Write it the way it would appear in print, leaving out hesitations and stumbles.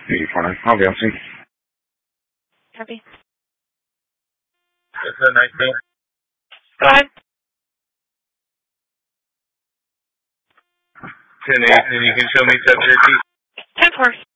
84. I'll be answering. Copy. It's a 19. Go ahead. 10-8, and you can show me 750. 10-4.